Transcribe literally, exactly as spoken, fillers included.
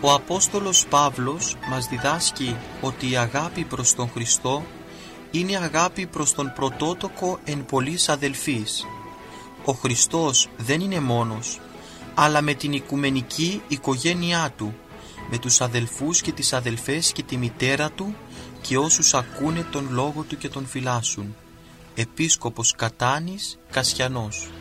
Ο Απόστολος Παύλος μας διδάσκει ότι η αγάπη προς τον Χριστό είναι αγάπη προς τον πρωτότοκο εν πολλοίς αδελφής. Ο Χριστός δεν είναι μόνος, αλλά με την οικουμενική οικογένειά Του, με τους αδελφούς και τις αδελφές και τη μητέρα Του και όσους ακούνε τον λόγο Του και τον φυλάσσουν. Επίσκοπος Κατάνης Κασιανός.